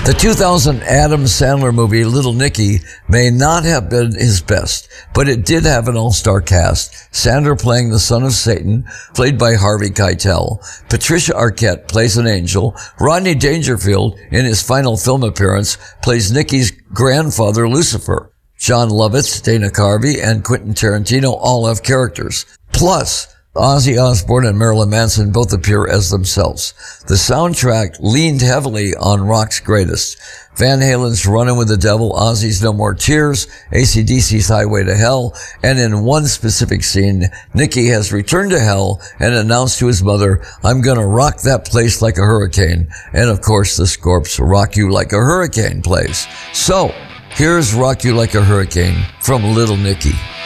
The 2000 Adam Sandler movie Little Nicky may not have been his best, but it did have an all-star cast. Sandler playing the son of Satan, played by Harvey Keitel. Patricia Arquette plays an angel. Rodney Dangerfield, in his final film appearance, plays Nicky's grandfather Lucifer. John Lovitz, Dana Carvey, and Quentin Tarantino all have characters. Plus, Ozzy Osbourne and Marilyn Manson both appear as themselves. The soundtrack leaned heavily on rock's greatest. Van Halen's Runnin' with the Devil, Ozzy's No More Tears, AC/DC's Highway to Hell, and in one specific scene, Nicky has returned to hell and announced to his mother, "I'm gonna rock that place like a hurricane." And of course, the Scorps' Rock You Like a Hurricane plays. So, here's Rock You Like a Hurricane from Little Nicky.